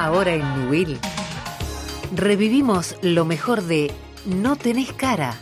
Ahora en Ñubil revivimos lo mejor de No Tenés Cara.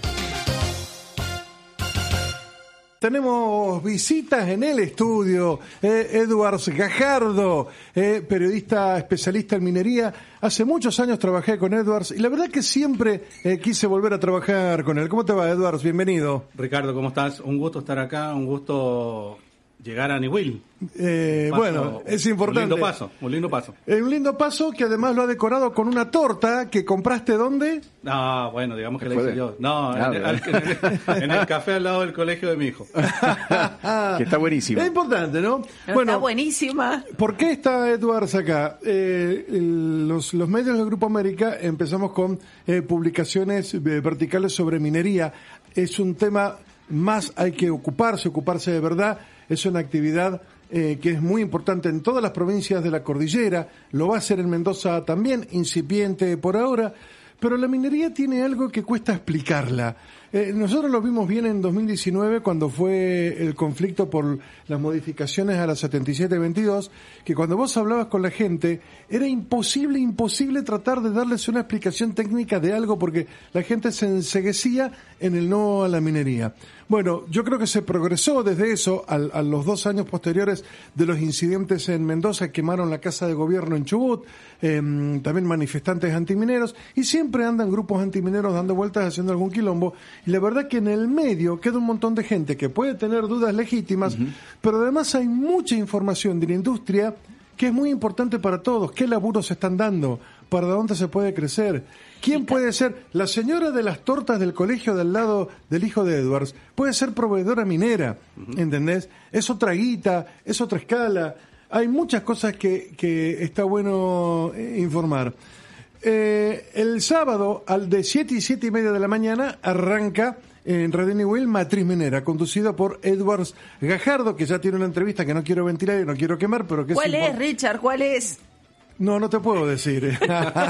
Tenemos visitas en el estudio. Edwards Gajardo, periodista especialista en minería. Hace muchos años trabajé con Edwards y la verdad que siempre quise volver a trabajar con él. ¿Cómo te va, Edwards? Bienvenido. Ricardo, ¿cómo estás? Un gusto estar acá, un gusto llegar a Ñubil. Bueno, es importante. Un lindo paso. Un lindo paso que además lo ha decorado con una torta que compraste ¿dónde? No, bueno, digamos que la hice yo. No, en el café al lado del colegio de mi hijo. Que está buenísima. Es importante, ¿no? Bueno, está buenísima. ¿Por qué está Edwards acá? Los medios del Grupo América empezamos con publicaciones verticales sobre minería. Es un tema más, hay que ocuparse de verdad. Es una actividad que es muy importante en todas las provincias de la cordillera, lo va a hacer en Mendoza también, incipiente por ahora, pero la minería tiene algo que cuesta explicarla. Nosotros lo vimos bien en 2019 cuando fue el conflicto por las modificaciones a la 7722, que cuando vos hablabas con la gente era imposible tratar de darles una explicación técnica de algo porque la gente se enceguecía en el no a la minería. Bueno, yo creo que se progresó desde eso a los 2 años posteriores de los incidentes en Mendoza, quemaron la casa de gobierno en Chubut, también manifestantes antimineros, y siempre andan grupos antimineros dando vueltas haciendo algún quilombo, y la verdad que en el medio queda un montón de gente que puede tener dudas legítimas, pero además hay mucha información de la industria que es muy importante para todos. ¿Qué laburos se están dando? ¿Para dónde se puede crecer? ¿Quién puede ser? La señora de las tortas del colegio del lado del hijo de Edwards puede ser proveedora minera, ¿entendés? Es otra guita, es otra escala. Hay muchas cosas que está bueno informar. El sábado, al de 7 y 7 y media de la mañana, arranca en Radio Ñubil Matriz Minera, conducido por Edwards Gajardo, que ya tiene una entrevista que no quiero ventilar y no quiero quemar, pero que ¿Cuál es, Richard? ¿Cuál es? No te puedo decir.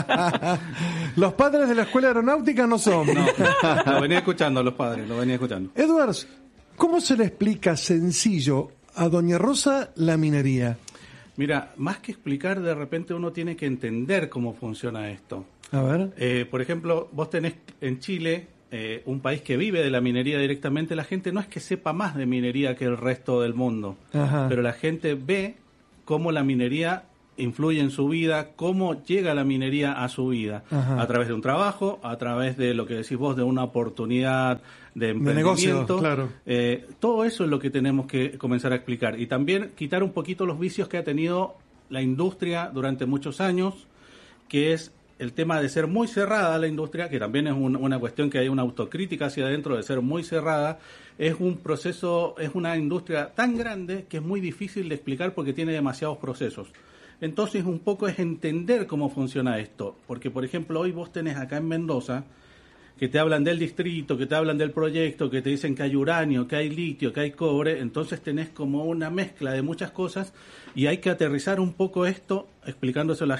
Los padres de la escuela aeronáutica no son. No, lo venía escuchando los padres, lo venía escuchando. Edwards, ¿cómo se le explica sencillo a Doña Rosa la minería? Mira, más que explicar, de repente uno tiene que entender cómo funciona esto. A ver. Por ejemplo, vos tenés en Chile un país que vive de la minería directamente. La gente no es que sepa más de minería que el resto del mundo, pero la gente ve cómo la minería influye en su vida, cómo llega la minería a su vida, a través de un trabajo, a través de lo que decís vos, de una oportunidad de emprendimiento. De negocio, claro. Todo eso es lo que tenemos que comenzar a explicar. Y también quitar un poquito los vicios que ha tenido la industria durante muchos años, que es el tema de ser muy cerrada la industria, que también es una cuestión que hay una autocrítica hacia adentro de ser muy cerrada. Es un proceso, es una industria tan grande que es muy difícil de explicar porque tiene demasiados procesos. Entonces, un poco es entender cómo funciona esto. Porque, por ejemplo, hoy vos tenés acá en Mendoza que te hablan del distrito, que te hablan del proyecto, que te dicen que hay uranio, que hay litio, que hay cobre. Entonces tenés como una mezcla de muchas cosas y hay que aterrizar un poco esto, explicándole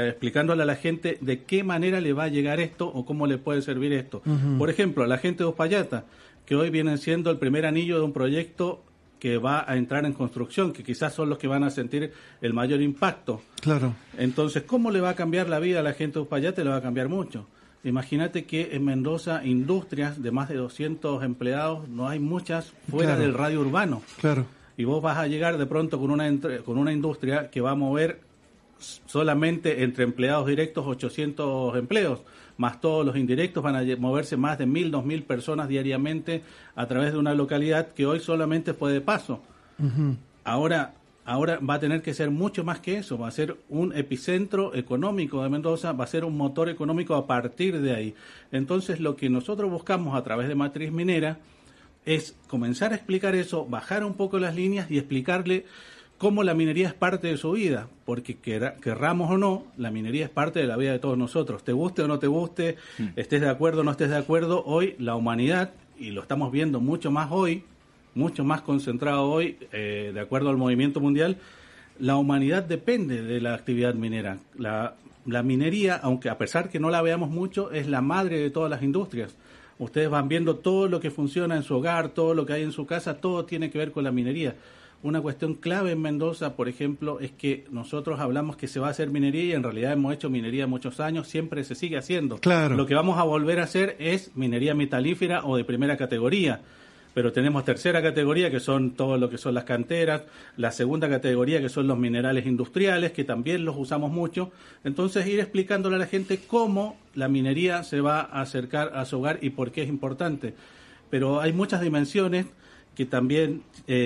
a la gente de qué manera le va a llegar esto o cómo le puede servir esto. Por ejemplo, a la gente de Uspallata, que hoy vienen siendo el primer anillo de un proyecto que va a entrar en construcción, que quizás son los que van a sentir el mayor impacto. Claro. Entonces, ¿cómo le va a cambiar la vida a la gente de Uspallata? Le va a cambiar mucho. Imagínate que en Mendoza, industrias de más de 200 empleados, no hay muchas fuera del radio urbano. Claro. Y vos vas a llegar de pronto con una industria que va a mover solamente entre empleados directos 800 empleos, más todos los indirectos, van a moverse más de 1.000, 2.000 personas diariamente a través de una localidad que hoy solamente fue de paso. Ahora va a tener que ser mucho más que eso, va a ser un epicentro económico de Mendoza, va a ser un motor económico a partir de ahí. Entonces, lo que nosotros buscamos a través de Matriz Minera es comenzar a explicar eso, bajar un poco las líneas y explicarle cómo la minería es parte de su vida, porque querramos o no, la minería es parte de la vida de todos nosotros. Te guste o no te guste, estés de acuerdo o no estés de acuerdo, hoy la humanidad, y lo estamos viendo mucho más hoy, mucho más concentrado hoy, de acuerdo al movimiento mundial, la humanidad depende de la actividad minera. La minería, aunque a pesar que no la veamos mucho, es la madre de todas las industrias. Ustedes van viendo todo lo que funciona en su hogar, todo lo que hay en su casa, todo tiene que ver con la minería. una cuestión clave en Mendoza, por ejemplo, es que nosotros hablamos que se va a hacer minería y en realidad hemos hecho minería muchos años, siempre se sigue haciendo. Claro. Lo que vamos a volver a hacer es minería metalífera o de primera categoría. Pero tenemos tercera categoría, que son todo lo que son las canteras, la segunda categoría, que son los minerales industriales, que también los usamos mucho. Entonces, ir explicándole a la gente cómo la minería se va a acercar a su hogar y por qué es importante. Pero hay muchas dimensiones que también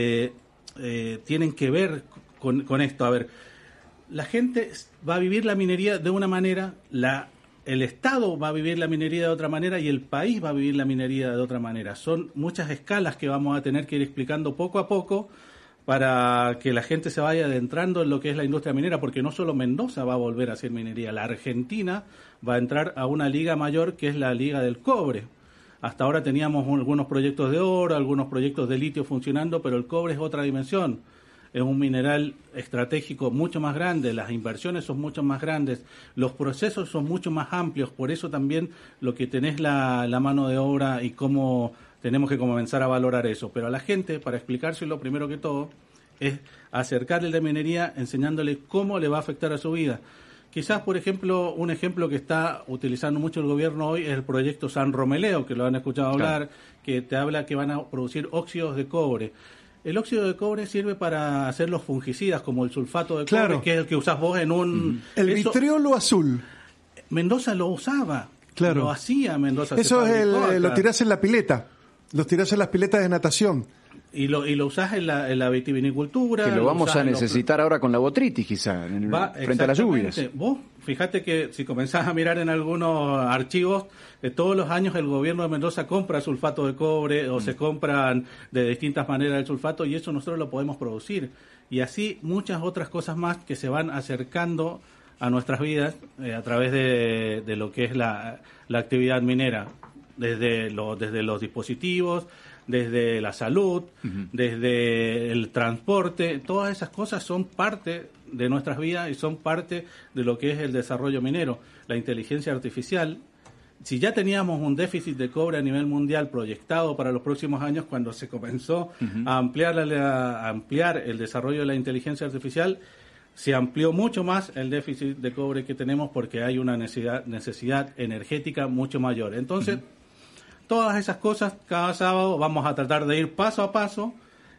tienen que ver con esto. A ver, la gente va a vivir la minería de una manera, el Estado va a vivir la minería de otra manera y el país va a vivir la minería de otra manera. Son muchas escalas que vamos a tener que ir explicando poco a poco para que la gente se vaya adentrando en lo que es la industria minera, porque no solo Mendoza va a volver a hacer minería, la Argentina va a entrar a una liga mayor que es la liga del cobre. Hasta ahora teníamos algunos proyectos de oro, algunos proyectos de litio funcionando, pero el cobre es otra dimensión. Es un mineral estratégico mucho más grande, las inversiones son mucho más grandes, los procesos son mucho más amplios, por eso también lo que tenés la mano de obra y cómo tenemos que comenzar a valorar eso. Pero a la gente, para explicárselo primero que todo, es acercarle la minería enseñándole cómo le va a afectar a su vida. Quizás, por ejemplo, un ejemplo que está utilizando mucho el gobierno hoy es el proyecto San Romeleo, que lo han escuchado hablar, que te habla que van a producir óxidos de cobre. El óxido de cobre sirve para hacer los fungicidas, como el sulfato de cobre, que es el que usás vos en un... El vitriolo azul. Mendoza lo usaba, lo hacía Mendoza. Eso es lo tirás en la pileta, los tirás en las piletas de natación. Y lo usás en la vitivinicultura. Que lo vamos a necesitar ahora con la botritis, quizá, frente a las lluvias. Vos, fíjate que si comenzás a mirar en algunos archivos, todos los años el gobierno de Mendoza compra sulfato de cobre o se compran de distintas maneras el sulfato y eso nosotros lo podemos producir. Y así muchas otras cosas más que se van acercando a nuestras vidas a través de lo que es la actividad minera, desde los dispositivos, desde la salud, desde el transporte. Todas esas cosas son parte de nuestras vidas y son parte de lo que es el desarrollo minero. La inteligencia artificial, si ya teníamos un déficit de cobre a nivel mundial proyectado para los próximos años, cuando se comenzó a ampliar el desarrollo de la inteligencia artificial, se amplió mucho más el déficit de cobre que tenemos porque hay una necesidad energética mucho mayor. Entonces, todas esas cosas, cada sábado vamos a tratar de ir paso a paso,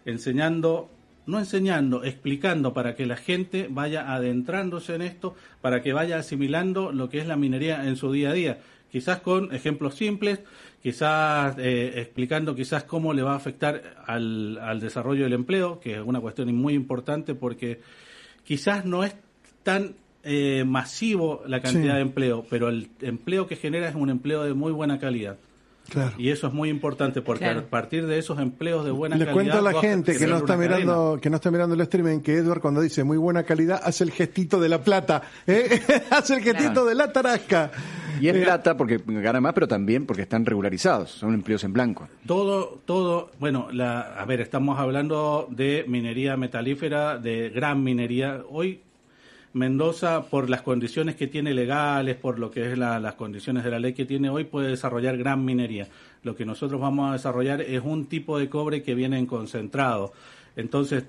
explicando para que la gente vaya adentrándose en esto, para que vaya asimilando lo que es la minería en su día a día. Quizás con ejemplos simples, quizás explicando quizás cómo le va a afectar al desarrollo del empleo, que es una cuestión muy importante porque quizás no es tan masivo la cantidad de empleo, pero el empleo que genera es un empleo de muy buena calidad. Claro. Y eso es muy importante porque a partir de esos empleos de buena calidad... Le cuento a la gente que no está mirando el streaming que Edward cuando dice muy buena calidad hace el gestito de la plata, hace el gestito de la tarasca. Y es plata porque gana más, pero también porque están regularizados, son empleos en blanco. Todo, bueno, estamos hablando de minería metalífera, de gran minería. Hoy Mendoza, por las condiciones que tiene legales, por lo que es las condiciones de la ley que tiene hoy, puede desarrollar gran minería. Lo que nosotros vamos a desarrollar es un tipo de cobre que viene en concentrado. Entonces,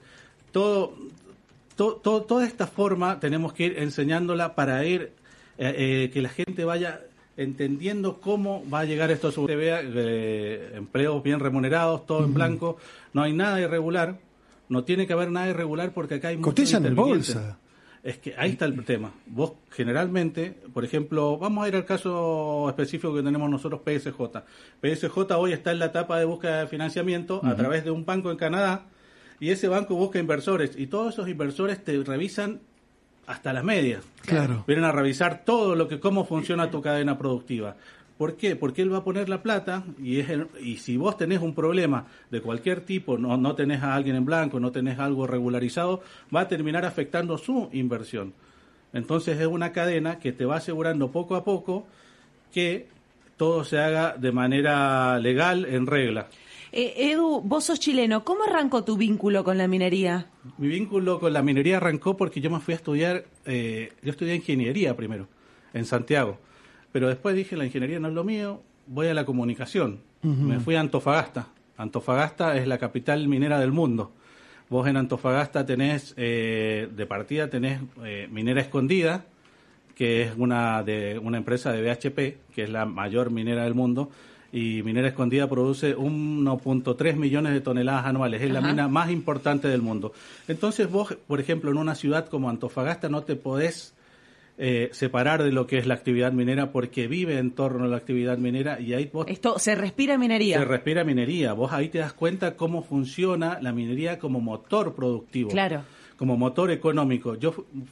toda esta forma tenemos que ir enseñándola para ir que la gente vaya entendiendo cómo va a llegar esto a su vea, empleos bien remunerados, todo en blanco, no hay nada irregular, no tiene que haber nada irregular porque acá hay muchos cotizan en bolsa. Es que ahí está el tema. Vos generalmente, por ejemplo, vamos a ir al caso específico que tenemos nosotros, PSJ. PSJ hoy está en la etapa de búsqueda de financiamiento a través de un banco en Canadá y ese banco busca inversores y todos esos inversores te revisan hasta las medias. Claro. Vienen a revisar cómo funciona tu cadena productiva. ¿Por qué? Porque él va a poner la plata y si vos tenés un problema de cualquier tipo, no tenés a alguien en blanco, no tenés algo regularizado, va a terminar afectando su inversión. Entonces es una cadena que te va asegurando poco a poco que todo se haga de manera legal, en regla. Edu, vos sos chileno, ¿cómo arrancó tu vínculo con la minería? Mi vínculo con la minería arrancó porque yo me fui a estudiar, yo estudié ingeniería primero, en Santiago. Pero después dije, la ingeniería no es lo mío, voy a la comunicación. Me fui a Antofagasta. Antofagasta es la capital minera del mundo. Vos en Antofagasta tenés, de partida tenés Minera Escondida, que es una empresa de BHP, que es la mayor minera del mundo, y Minera Escondida produce 1.3 millones de toneladas anuales, es la mina más importante del mundo. Entonces vos, por ejemplo, en una ciudad como Antofagasta no te podés separar de lo que es la actividad minera, porque vive en torno a la actividad minera, y ahí vos... Esto, se respira minería. Se respira minería. Vos ahí te das cuenta cómo funciona la minería como motor productivo. Claro. Como motor económico. Yo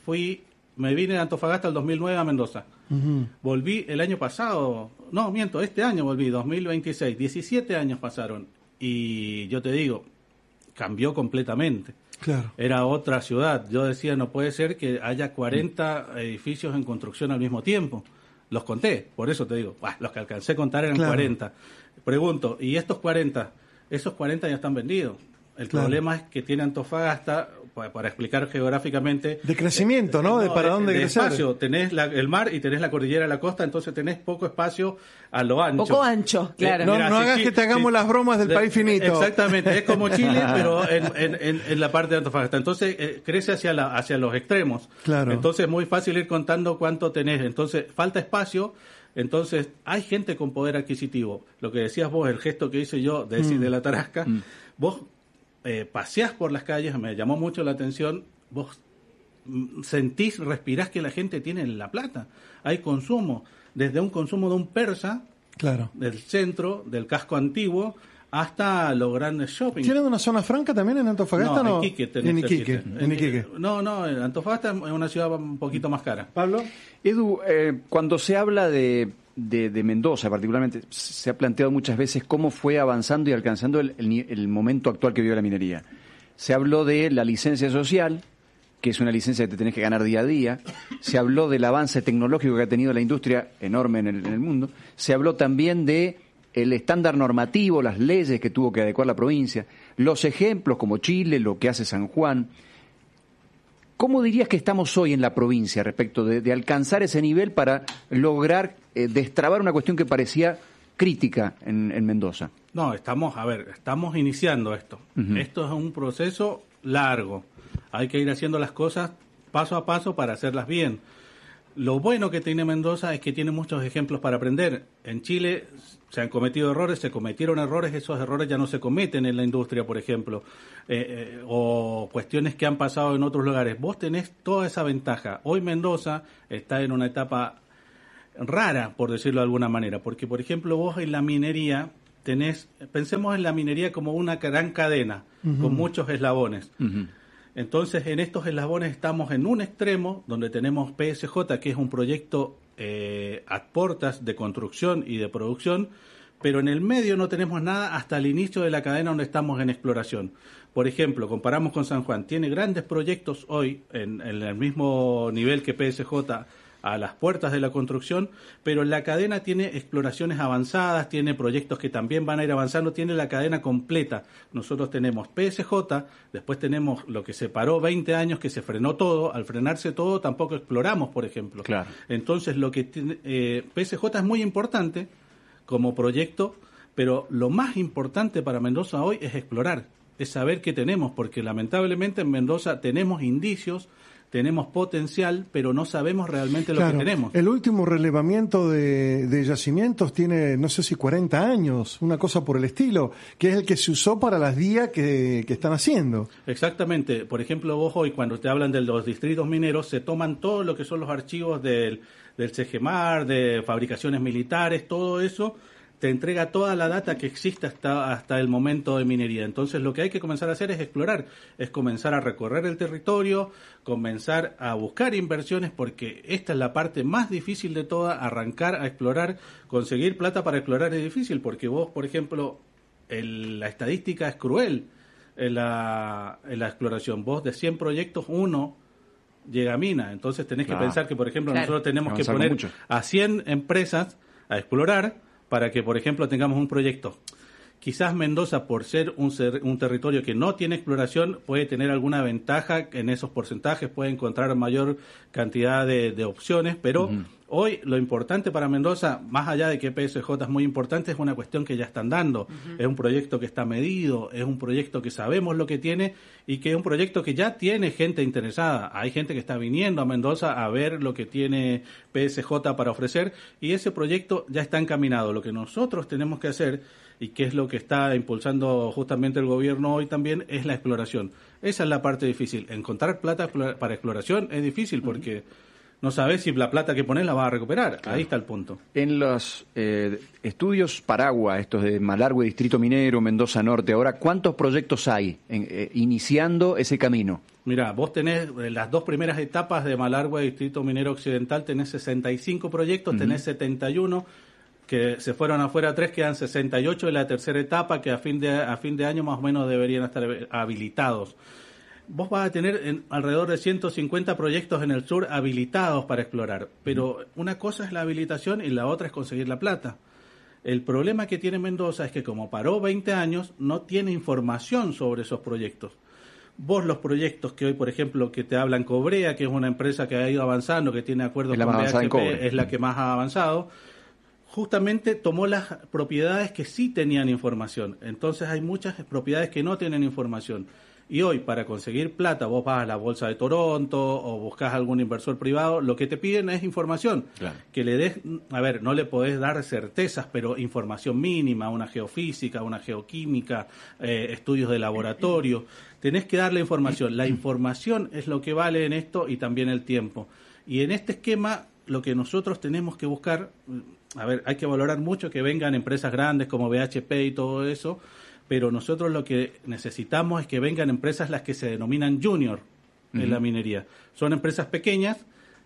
me vine de Antofagasta el 2009 a Mendoza. Volví el año pasado, no, miento, este año volví, 2026. 17 años pasaron. Y yo te digo, cambió completamente. Claro. Era otra ciudad. Yo decía, no puede ser que haya 40 edificios en construcción al mismo tiempo. Los conté, por eso te digo. Los que alcancé a contar eran 40. Pregunto, ¿y estos 40? Esos 40 ya están vendidos. El problema es que tiene Antofagasta, para explicar geográficamente... De crecimiento, ¿no? De para dónde crecer. Espacio. Tenés el mar y tenés la cordillera de la costa, entonces tenés poco espacio a lo ancho. Poco ancho, claro. No hagas que te hagamos las bromas del país finito. Exactamente, es como Chile, pero en la parte de Antofagasta. Entonces crece hacia los extremos. Claro. Entonces es muy fácil ir contando cuánto tenés. Entonces falta espacio. Entonces hay gente con poder adquisitivo. Lo que decías vos, el gesto que hice yo de decir de la Tarasca, vos paseás por las calles, me llamó mucho la atención, vos sentís, respirás que la gente tiene la plata. Hay consumo, desde un consumo de un persa, del centro, del casco antiguo, hasta los grandes shopping. ¿Tienen una zona franca también en Antofagasta? No, en Iquique. En Iquique. No, Antofagasta es una ciudad un poquito más cara. Pablo. Edu, cuando se habla de Mendoza particularmente, se ha planteado muchas veces cómo fue avanzando y alcanzando el momento actual que vive la minería. Se habló de la licencia social, que es una licencia que te tenés que ganar día a día. Se habló del avance tecnológico que ha tenido la industria enorme en el mundo. Se habló también de el estándar normativo, las leyes que tuvo que adecuar la provincia, los ejemplos como Chile, lo que hace San Juan. ¿Cómo dirías que estamos hoy en la provincia respecto de alcanzar ese nivel para lograr destrabar una cuestión que parecía crítica en Mendoza? No, estamos iniciando esto. Esto es un proceso largo. Hay que ir haciendo las cosas paso a paso para hacerlas bien. Lo bueno que tiene Mendoza es que tiene muchos ejemplos para aprender. En Chile se han cometido errores, se cometieron errores, esos errores ya no se cometen en la industria, por ejemplo, o cuestiones que han pasado en otros lugares. Vos tenés toda esa ventaja. Hoy Mendoza está en una etapa rara, por decirlo de alguna manera, porque, por ejemplo, vos en la minería pensemos en la minería como una gran cadena, con muchos eslabones. Entonces, en estos eslabones estamos en un extremo, donde tenemos PSJ, que es un proyecto a puertas de construcción y de producción, pero en el medio no tenemos nada hasta el inicio de la cadena donde estamos en exploración. Por ejemplo, comparamos con San Juan, tiene grandes proyectos hoy en el mismo nivel que PSJ a las puertas de la construcción, pero la cadena tiene exploraciones avanzadas, tiene proyectos que también van a ir avanzando, tiene la cadena completa. Nosotros tenemos PSJ, después tenemos lo que se paró 20 años, que se frenó todo. Al frenarse todo, tampoco exploramos, por ejemplo. Claro. Entonces, lo que PSJ es muy importante como proyecto, pero lo más importante para Mendoza hoy es explorar, es saber qué tenemos, porque lamentablemente en Mendoza tenemos indicios, tenemos potencial, pero no sabemos realmente lo que tenemos. El último relevamiento de yacimientos tiene, no sé si 40 años, una cosa por el estilo, que es el que se usó para las días que están haciendo. Exactamente. Por ejemplo, vos hoy, cuando te hablan de los distritos mineros, se toman todo lo que son los archivos del CGMAR, de fabricaciones militares, todo eso te entrega toda la data que existe hasta el momento de minería. Entonces, lo que hay que comenzar a hacer es explorar, es comenzar a recorrer el territorio, comenzar a buscar inversiones, porque esta es la parte más difícil de toda, arrancar a explorar. Conseguir plata para explorar es difícil, porque vos, por ejemplo, la estadística es cruel en la exploración. Vos, de 100 proyectos, uno llega a mina. Entonces, tenés que pensar que, por ejemplo, nosotros tenemos que poner a 100 empresas a explorar para que, por ejemplo, tengamos un proyecto. Quizás Mendoza, por ser un territorio que no tiene exploración, puede tener alguna ventaja en esos porcentajes, puede encontrar mayor cantidad de opciones, pero hoy lo importante para Mendoza, más allá de que PSJ es muy importante, es una cuestión que ya están dando. Es un proyecto que está medido, es un proyecto que sabemos lo que tiene y que es un proyecto que ya tiene gente interesada. Hay gente que está viniendo a Mendoza a ver lo que tiene PSJ para ofrecer y ese proyecto ya está encaminado. Lo que nosotros tenemos que hacer, y que es lo que está impulsando justamente el gobierno hoy también, es la exploración. Esa es la parte difícil. Encontrar plata para exploración es difícil porque no sabes si la plata que pones la vas a recuperar. Claro. Ahí está el punto. En los estudios Paragua, estos de Malargüe, Distrito Minero, Mendoza Norte, ahora, ¿cuántos proyectos hay iniciando ese camino? Mira, vos tenés las dos primeras etapas de Malargüe, Distrito Minero Occidental, tenés 65 proyectos, tenés 71 que se fueron afuera 3, quedan 68 de la tercera etapa, que a fin de año más o menos deberían estar habilitados. Vos vas a tener alrededor de 150 proyectos en el sur habilitados para explorar, pero una cosa es la habilitación y la otra es conseguir la plata. El problema que tiene Mendoza es que como paró 20 años, no tiene información sobre esos proyectos. Vos los proyectos que hoy, por ejemplo, que te hablan Cobrea, que es una empresa que ha ido avanzando, que tiene acuerdos con BHP, es la que más ha avanzado, justamente tomó las propiedades que sí tenían información. Entonces hay muchas propiedades que no tienen información. Y hoy, para conseguir plata, vos vas a la Bolsa de Toronto o buscas algún inversor privado, lo que te piden es información. Claro. Que le des, no le podés dar certezas, pero información mínima, una geofísica, una geoquímica, estudios de laboratorio. Tenés que darle información. La información es lo que vale en esto y también el tiempo. Y en este esquema, lo que nosotros tenemos que buscar, hay que valorar mucho que vengan empresas grandes como BHP y todo eso, pero nosotros lo que necesitamos es que vengan empresas las que se denominan junior en la minería. Son empresas pequeñas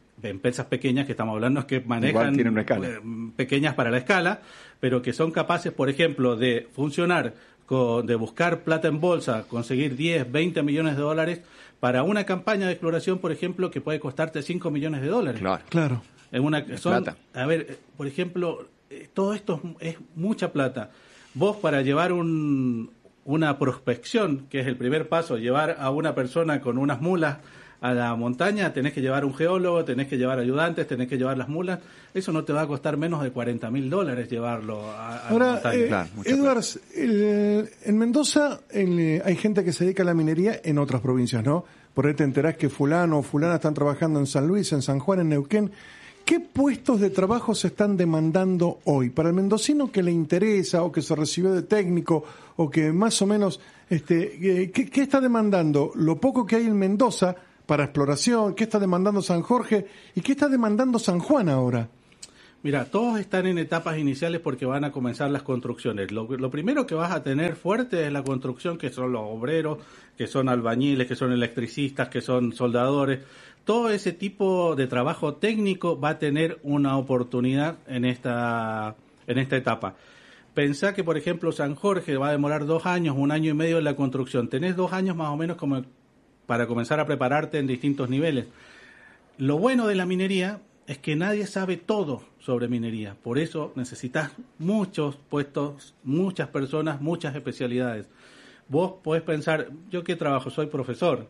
que estamos hablando, que manejan pequeñas para la escala, pero que son capaces, por ejemplo, de funcionar, de buscar plata en bolsa, conseguir 10, 20 millones de dólares para una campaña de exploración, por ejemplo, que puede costarte 5 millones de dólares. Claro. Plata. Por ejemplo, todo esto es mucha plata. Vos, para llevar una prospección, que es el primer paso, llevar a una persona con unas mulas a la montaña, tenés que llevar un geólogo, tenés que llevar ayudantes, tenés que llevar las mulas. Eso no te va a costar menos de $40,000 llevarlo a la montaña. Eduardo, en Mendoza hay gente que se dedica a la minería en otras provincias, ¿no? Por ahí te enterás que fulano o fulana están trabajando en San Luis, en San Juan, en Neuquén. ¿Qué puestos de trabajo se están demandando hoy? Para el mendocino que le interesa o que se recibió de técnico o que más o menos, ¿qué está demandando? Lo poco que hay en Mendoza para exploración, ¿qué está demandando San Jorge y qué está demandando San Juan ahora? Mira, todos están en etapas iniciales porque van a comenzar las construcciones. Lo primero que vas a tener fuerte es la construcción, que son los obreros, que son albañiles, que son electricistas, que son soldadores. Todo ese tipo de trabajo técnico va a tener una oportunidad en esta etapa. Pensá que, por ejemplo, San Jorge va a demorar 2 años, 1 año y medio en la construcción. Tenés 2 años más o menos como para comenzar a prepararte en distintos niveles. Lo bueno de la minería es que nadie sabe todo sobre minería. Por eso necesitas muchos puestos, muchas personas, muchas especialidades. Vos podés pensar, ¿yo qué trabajo? Soy profesor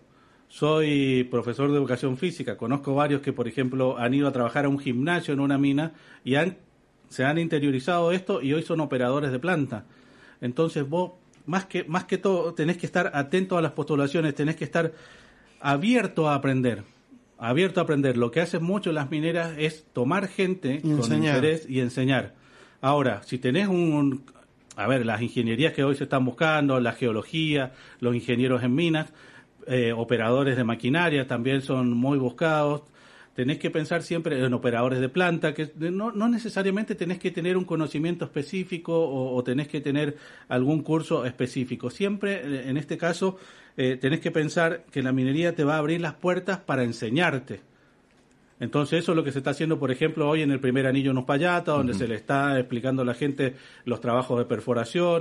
de educación física. Conozco varios que, por ejemplo, han ido a trabajar a un gimnasio en una mina y se han interiorizado esto y hoy son operadores de planta. Entonces vos, más que todo, tenés que estar atento a las postulaciones, tenés que estar abierto a aprender. Lo que hacen mucho las mineras es tomar gente con interés y enseñar. Ahora, si tenés las ingenierías que hoy se están buscando, la geología, los ingenieros en minas, operadores de maquinaria también son muy buscados. Tenés que pensar siempre en operadores de planta, que no necesariamente tenés que tener un conocimiento específico o tenés que tener algún curso específico. Siempre, en este caso, tenés que pensar que la minería te va a abrir las puertas para enseñarte. Entonces eso es lo que se está haciendo, por ejemplo, hoy en el primer anillo en Uspallata, donde se le está explicando a la gente los trabajos de perforación.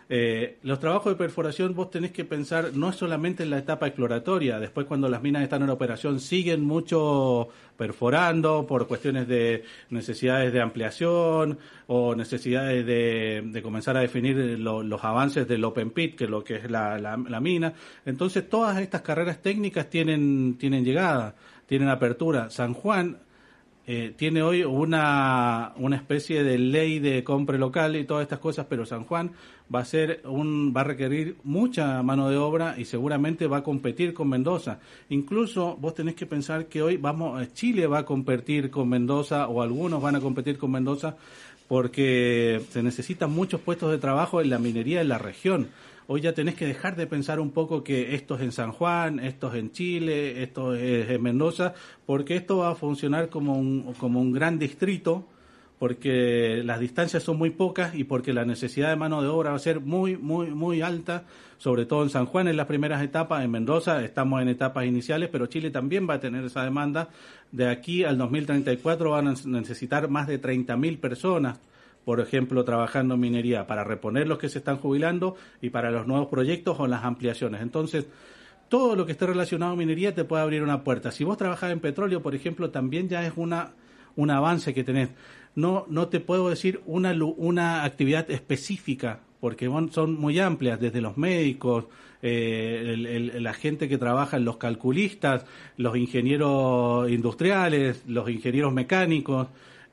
Los trabajos de perforación vos tenés que pensar no solamente en la etapa exploratoria, después cuando las minas están en operación siguen mucho perforando por cuestiones de necesidades de ampliación o necesidades de comenzar a definir los avances del open pit, que es lo que es la mina. Entonces todas estas carreras técnicas tienen llegada, tienen apertura. San Juan tiene hoy una especie de ley de compra local y todas estas cosas, pero San Juan va a requerir mucha mano de obra y seguramente va a competir con Mendoza. Incluso vos tenés que pensar que hoy Chile va a competir con Mendoza, o algunos van a competir con Mendoza, porque se necesitan muchos puestos de trabajo en la minería en la región. Hoy ya tenés que dejar de pensar un poco que esto es en San Juan, esto es en Chile, esto es en Mendoza, porque esto va a funcionar como un gran distrito, porque las distancias son muy pocas y porque la necesidad de mano de obra va a ser muy, muy, muy alta, sobre todo en San Juan en las primeras etapas. En Mendoza estamos en etapas iniciales, pero Chile también va a tener esa demanda. De aquí al 2034 van a necesitar más de 30.000 personas, por ejemplo, trabajando en minería, para reponer los que se están jubilando y para los nuevos proyectos o las ampliaciones. Entonces, todo lo que esté relacionado a minería te puede abrir una puerta. Si vos trabajás en petróleo, por ejemplo, también ya es un avance que tenés. No te puedo decir una actividad específica, porque son muy amplias, desde los médicos, la gente que trabaja en los calculistas, los ingenieros industriales, los ingenieros mecánicos,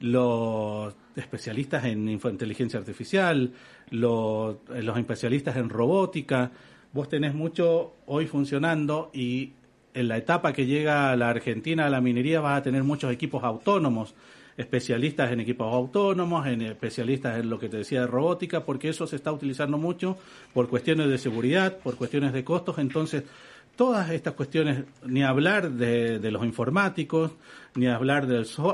los especialistas en inteligencia artificial, los especialistas en robótica. Vos tenés mucho hoy funcionando, y en la etapa que llega la Argentina a la minería vas a tener muchos equipos autónomos, especialistas en equipos autónomos, especialistas en lo que te decía de robótica, porque eso se está utilizando mucho por cuestiones de seguridad, por cuestiones de costos. Entonces, todas estas cuestiones, ni hablar de los informáticos, ni hablar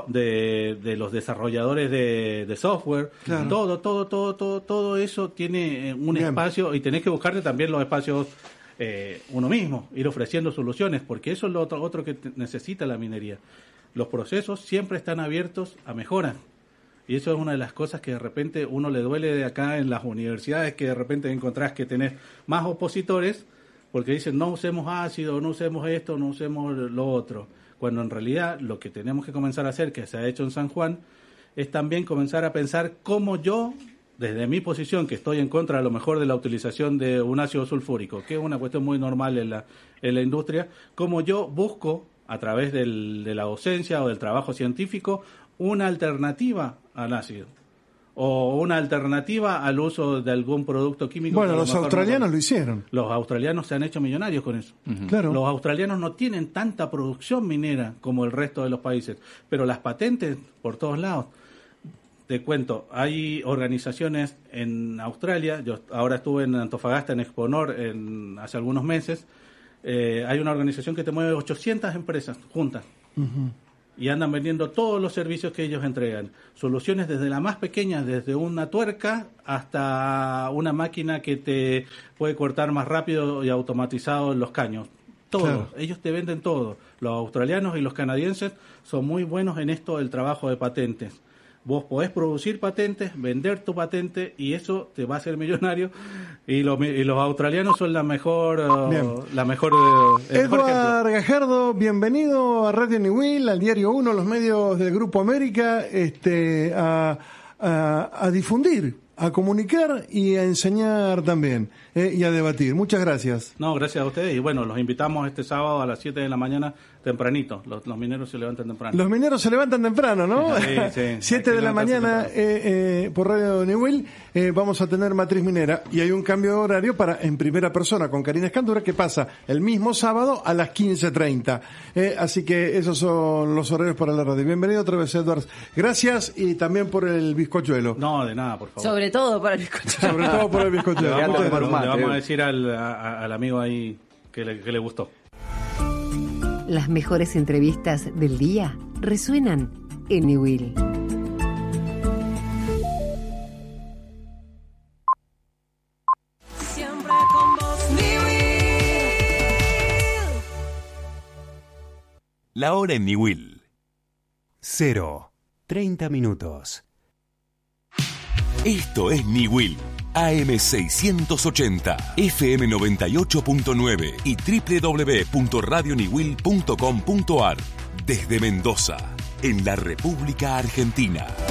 de los desarrolladores de software, claro. Todo eso tiene un espacio, y tenés que buscarte también los espacios uno mismo, ir ofreciendo soluciones, porque eso es lo otro que necesita la minería. Los procesos siempre están abiertos a mejoras, y eso es una de las cosas que de repente uno le duele de acá en las universidades, que de repente encontrás que tenés más opositores, porque dicen no usemos ácido, no usemos esto, no usemos lo otro, cuando en realidad lo que tenemos que comenzar a hacer, que se ha hecho en San Juan, es también comenzar a pensar cómo yo, desde mi posición, que estoy en contra a lo mejor de la utilización de un ácido sulfúrico, que es una cuestión muy normal en la industria, cómo yo busco, a través de la docencia o del trabajo científico, una alternativa al ácido, o una alternativa al uso de algún producto químico. Bueno, los australianos lo hicieron. Los australianos se han hecho millonarios con eso. Uh-huh. Claro. Los australianos no tienen tanta producción minera como el resto de los países, pero las patentes por todos lados. Te cuento, hay organizaciones en Australia, yo ahora estuve en Antofagasta, en Exponor, hace algunos meses. Hay una organización que te mueve 800 empresas juntas. Uh-huh. Y andan vendiendo todos los servicios que ellos entregan. Soluciones desde la más pequeña, desde una tuerca hasta una máquina que te puede cortar más rápido y automatizado los caños. Todo. Claro. Ellos te venden todo. Los australianos y los canadienses son muy buenos en esto del trabajo de patentes. Vos podés producir patentes, vender tu patente, y eso te va a hacer millonario. Y los australianos son la mejor Eduard Gajardo, bienvenido a Radio Niwil, al Diario 1, los medios del Grupo América, a difundir, a comunicar y a enseñar también, y a debatir. Muchas gracias. No, gracias a ustedes. Y bueno, los invitamos este sábado a las 7 de la mañana, tempranito. Los mineros se levantan temprano. Los mineros se levantan temprano, ¿no? Sí. 7 de la mañana por Radio Niwil vamos a tener Matriz Minera, y hay un cambio de horario en primera persona con Karina Escandura, que pasa el mismo sábado a las 15:30. Así que esos son los horarios para la radio. Bienvenido otra vez, Edward. Gracias, y también por el bizcochuelo. No, de nada, por favor. Sobre todo por el bizcochuelo. Sobre todo por el bizcochuelo. Le vamos a decir al amigo ahí que le gustó. Las mejores entrevistas del día resuenan en Niwil. Siempre con vos, Niwil. La hora en Niwil. 0:30. Esto es Niwil. AM680, FM98.9 y www.radioniwil.com.ar. Desde Mendoza, en la República Argentina.